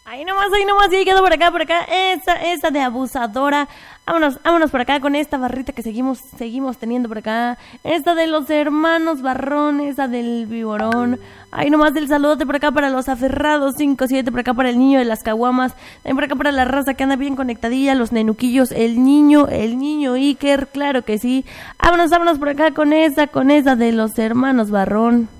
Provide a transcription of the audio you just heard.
Ahí nomás, y quedó por acá, esa de abusadora. Vámonos por acá con esta barrita que seguimos teniendo por acá. Esta de los hermanos Barrón, esa del Viborón. Ahí nomás del saludote por acá para los aferrados 5-7, por acá para el niño de las caguamas. También por acá para la raza que anda bien conectadilla, los nenuquillos, el niño Iker, claro que sí. Vámonos por acá con esa de los hermanos Barrón.